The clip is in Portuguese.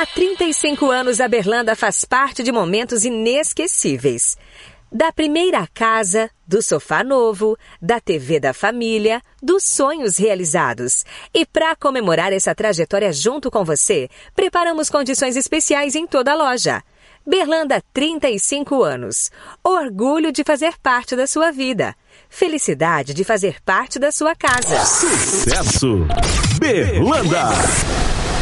Há 35 anos, a Berlanda faz parte de momentos inesquecíveis. Da primeira casa, do sofá novo, da TV da família, dos sonhos realizados. E para comemorar essa trajetória junto com você, preparamos condições especiais em toda a loja. Berlanda, 35 anos. Orgulho de fazer parte da sua vida. Felicidade de fazer parte da sua casa. Sucesso! Berlanda!